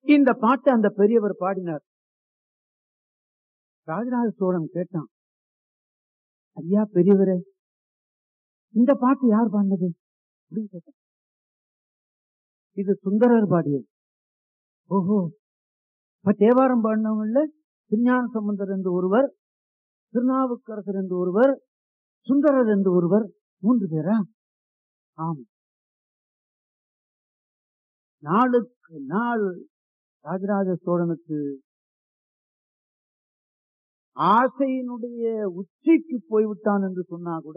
இந்த பாட்டை அந்த பெரியவர் பாடினார். ராஜராஜ சோழன் கேட்டான், ஐயா பெரியவரே, இந்த பாட்டு யார் பாடினது அப்படின்னு கேட்டான். இது சுந்தரர் பாடியது. ஓஹோ, இப்ப தேவாரம் பாடினவங்கள்ல திருஞான சம்பந்தர் என்று ஒருவர், திருநாவுக்கரசர் என்று ஒருவர், சுந்தரர் என்று ஒருவர், 3 பேரா? ஆம். நாளுக்கு நாள் ராஜராஜ சோழனுக்கு ஆசையினுடைய உச்சிக்கு போய்விட்டான் என்று சொன்னா கூட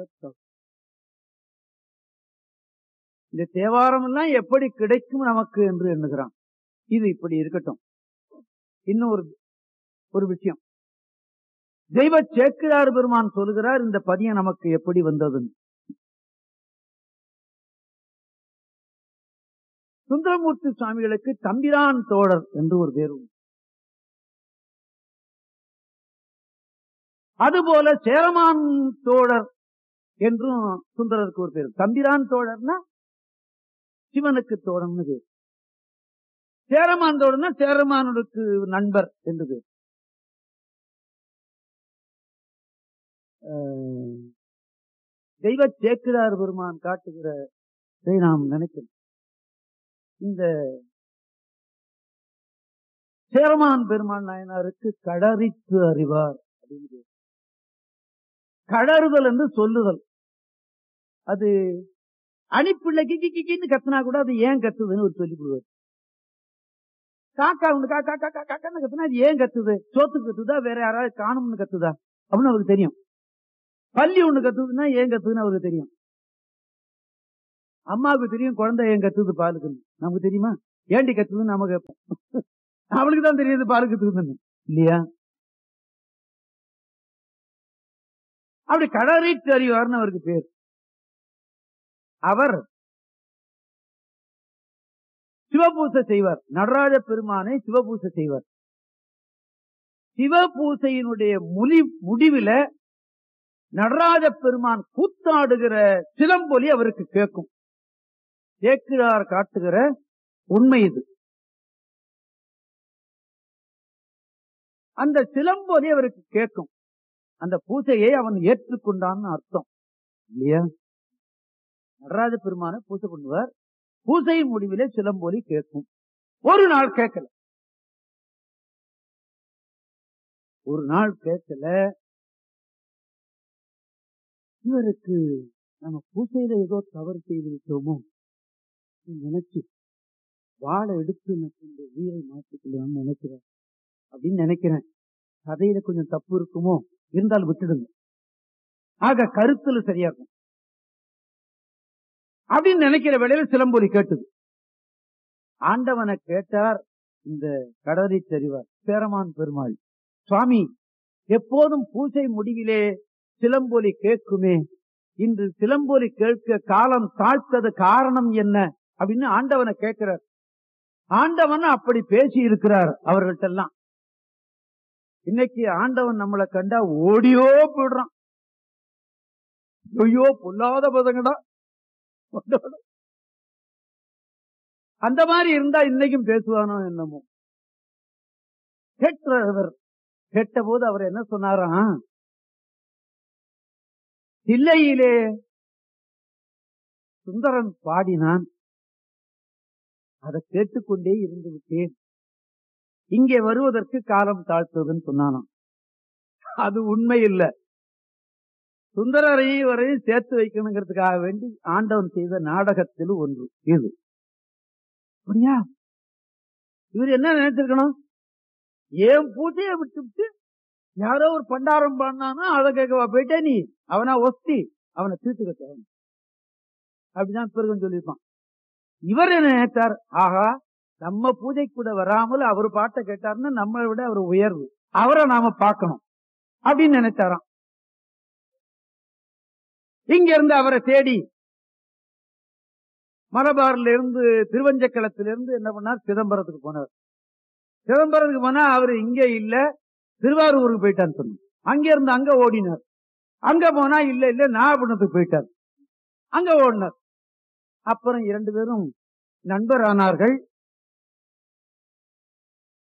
இந்த தேவாரம் எல்லாம் எப்படி கிடைக்கும் நமக்கு என்று எண்ணுகிறான். இது இப்படி இருக்கட்டும். இன்னும் ஒரு விஷயம், தெய்வ சேக்கிழார் பெருமான் சொல்லுகிறார் இந்த பதியம் நமக்கு எப்படி வந்ததுன்னு. சுந்தரமூர்த்தி சுவாமிகளுக்கு தம்பிரான் தோழர் என்று ஒரு பேர் உண்டு. அதுபோல சேரமான் தோழர் என்றும் சுந்தரருக்கு ஒரு பேர். தம்பிரான் தோழர்னா சிவனுக்கு தோழர்னு பேர். சேரமான் தோழர்னா சேரமானுக்கு நண்பர் என்று பேர். தெய்வ சேக்கிழார் பெருமான் காட்டுகிற நாம் நினைக்கிறோம். இந்த சேரமான் பெருமான் நாயனாருக்கு கடறித்து அறிவார் அப்படின்னு. கடறுதல் என்று சொல்லுதல். அது அணிப்பிள்ளைக்கு கிக்கின்னு கத்துனா கூட அது ஏன் கத்துதுன்னு ஒரு சொல்லி கொடுவார். காக்கா உண்டு காக்கா காக்கா காக்கான்னு கத்துனா அது ஏன் கத்துது? சோத்துக்கு கத்துதா, வேற யாராவது காணும்னு கத்துதா அப்படின்னு அவருக்கு தெரியும். பள்ளி ஒண்ணு கத்துதுன்னா ஏன் கத்துதுன்னு அவருக்கு தெரியும். அம்மாவுக்கு தெரியும் குழந்தை ஏன் கத்துது பாலுக்குன்னு. நமக்கு தெரியுமா? ஏண்டி கத்துதுன்னு நாம கேட்போம். அவளுக்கு தான் தெரியுது பாலு கத்துக்குதுன்னு, இல்லையா? அப்படி கடறிட்டு அறிவார்னு அவருக்கு பேர். அவர் சிவபூசை செய்வார். நடராஜ பெருமானை சிவபூசை செய்வார். சிவபூசையினுடைய முடிவில நடராஜ பெருமான் கூத்தாடுகிற சிலம்பொலி அவருக்கு கேட்கும். சேக்கிழார் காட்டுகிற உண்மை இது. அந்த சிலம்பொலி அவருக்கு கேட்கும். அந்த பூசையை அவன் ஏற்றுக்கொண்டான்னு அர்த்தம், இல்லையா? நடராஜ பெருமான பூசை பண்ணுவார். பூசையின் முடிவிலே சிலம்பொலி கேட்கும். ஒரு நாள் கேட்கல. இவருக்கு நம்ம பூசையில ஏதோ தவறு செய்து விட்டோமோ நினைச்சு வாழை எடுத்து உயிரை மாற்றிக்கொள்ளணும்னு நினைக்கிறேன் அப்படின்னு நினைக்கிறேன். கதையில கொஞ்சம் தப்பு இருக்குமோ, இருந்தால் விட்டுடுங்க. ஆக கருத்துல சரியா இருக்கும் அப்படின்னு நினைக்கிற வேளையில சிலம்பொலி கேட்டது. ஆண்டவனை கேட்டார் இந்த கடறி தெரிவார் சேரமான் பெருமாள். சுவாமி, எப்போதும் பூசை முடிவிலே சிலம்பொலி கேட்குமே, இன்று சிலம்பொலி கேட்க காலம் தாழ்த்தது காரணம் என்ன அப்படின்னு ஆண்டவனை கேட்கிறார். ஆண்டவன் அப்படி பேசி இருக்கிறார் அவர்கள்ட்ட எல்லாம். இன்னைக்கு ஆண்டவன் நம்மளை கண்டா ஓடியோ போடுறான். ஐயோ பொல்லாத பதங்கடா. அந்த மாதிரி இருந்தா இன்னைக்கும் பேசுவானோ என்னமோ. கேட்டவர் கேட்ட போது அவர் என்ன சொன்னாராம், தில்லையிலே சுந்தரன் பாடினான், அதை கேட்டுக்கொண்டே இருந்து விட்டேன், இங்கே வருவதற்கு காலம் தாழ்த்ததுன்னு சொன்னானாம். அது உண்மை இல்லை. சுந்தரரையும் வரையும் சேர்த்து வைக்கணுங்கிறதுக்காக வேண்டி ஆண்டவன் செய்த நாடகத்தில் ஒன்று இது. அப்படியா? இவர் என்ன நினைச்சிருக்கணும், ஏன் பூஜையை விட்டு யாரோ ஒரு பண்டாரம் பாடினானா அதை கேட்கவா போயிட்டே நீ, அவனா ஒஸ்தி, அவனை தீர்த்து கட்ட அப்படிதான் பிறகு சொல்லியிருப்பான். இவர் என்ன நினைத்தார், ஆகா நம்ம பூஜை கூட வராமல் அவர் பாட்டை கேட்டாருன்னா நம்மளை விட அவர் உயர்வு, அவரை நாம பார்க்கணும் அப்படின்னு நினைச்சாராம். இங்க இருந்து அவரை தேடி மலபார்ல இருந்து திருவஞ்சக்களத்திலிருந்து என்ன பண்ணார், சிதம்பரத்துக்கு போனார். சிதம்பரத்துக்கு போனா அவரு இங்க இல்ல, திருவாரூருக்கு போயிட்டான்னு சொன்னார். அங்க இருந்து அங்க ஓடினார். அங்க போனா இல்ல நாகப்பட்டினத்துக்கு போயிட்டார். அங்க ஓடினார். அப்புறம் 2 பேரும் நண்பர் ஆனார்கள்.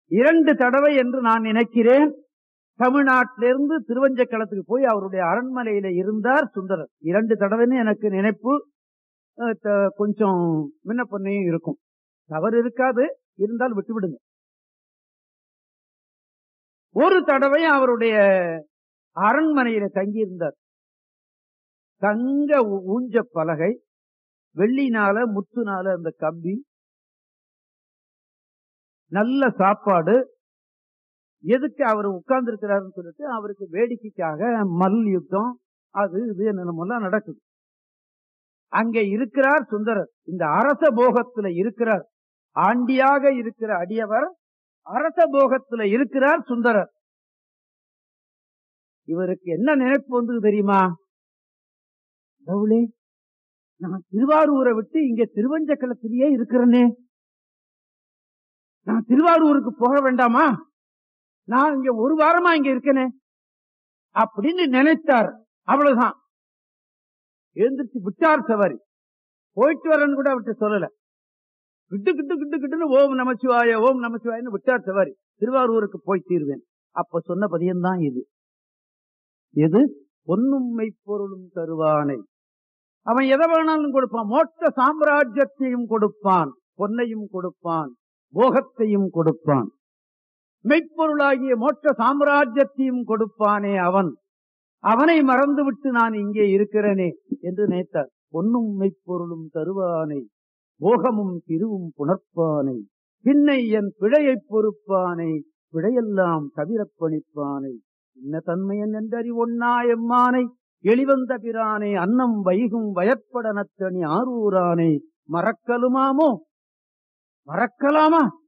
2 தடவை என்று நான் நினைக்கிறேன். தமிழ்நாட்டிலிருந்து திருவஞ்சக்களத்துக்கு போய் அவருடைய அரண்மனையில இருந்தார் சுந்தரர். 2 தடவைன்னு எனக்கு நினைப்பு. கொஞ்சம் முன்ன பொண்ணையும் இருக்கும், தவறு இருக்காது, இருந்தால் விட்டுவிடுங்க. ஒரு தடவை அவருடைய அரண்மனையில தங்கியிருந்தார். தங்க ஊஞ்ச பலகை, வெள்ளினால முத்துனால அந்த கம்பி, நல்ல சாப்பாடு. எதுக்கு அவர் உட்கார்ந்து இருக்கிறாருன்னு சொல்லிட்டு அவருக்கு வேடிக்கைக்காக மல் யுத்தம் அது இது என்னென்னமெல்லாம் நடக்குது. அங்கே இருக்கிறார் சுந்தரர். இந்த அரச போகத்துல இருக்கிறார். ஆண்டியாக இருக்கிற அடியவர் அரச போகத்துல இருக்கிறார் சுந்தரர். இவருக்கு என்ன நினைப்பு வந்து தெரியுமா? கடவுளே, நான் திருவாரூரை விட்டு இங்க திருவஞ்சக்களத்திலேயே இருக்கிறேனே, நான் திருவாரூருக்கு போக வேண்டாமா? நான் இங்க 1 வாரமா இங்க இருக்கேனே அப்படின்னு நினைத்தார். அவ்வளவுதான், எழுந்திருச்சு விட்டார் சவாரி. போயிட்டு வரேன்னு கூட அவர்கிட்ட சொல்லல. கிட்டு கிட்டு கிட்டு கிட்டுன்னு ஓம் நமச்சிவாய ஓம் நமச்சிவாயன்னு விட்டார் சவாரி. திருவாரூருக்கு போய் தீர்வேன். அப்ப சொன்ன பதியம்தான் இது. எது? பொன்னும் மெய்ப்பொருளும் தருவானை. அவன் எதை வேணாலும் கொடுப்பான். மோட்ச சாம்ராஜ்யத்தையும் கொடுப்பான், பொன்னையும் கொடுப்பான், போகத்தையும் கொடுப்பான். மெய்ப்பொருளாகிய மோட்ச சாம்ராஜ்யத்தையும் கொடுப்பானே அவன், அவனை மறந்துவிட்டு நான் இங்கே இருக்கிறேனே என்று நினைத்தார். பொன்னும் மெய்ப்பொருளும் தருவானை, போகமும் திருவும் புணர்ப்பானை, பின்னை என் பிழையை பொறுப்பானை, பிழையெல்லாம் தவிரப் பணிப்பானை, இன்ன தன்மையன் என்றறி ஒன்னா எம்மானை, எளிவந்த பிரானை, அன்னம் வைகும் வயற்பட நத்தனி ஆரூரானை, மறக்கலுமாமோ? மறக்கலாமா?